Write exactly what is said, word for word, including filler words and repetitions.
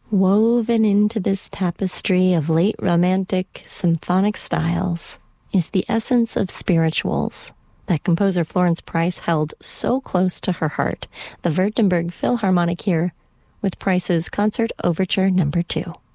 Woven into this tapestry of late romantic symphonic styles is the essence of spirituals that composer Florence Price held so close to her heart. The Württemberg Philharmonic here with Price's Concert Overture Number Two.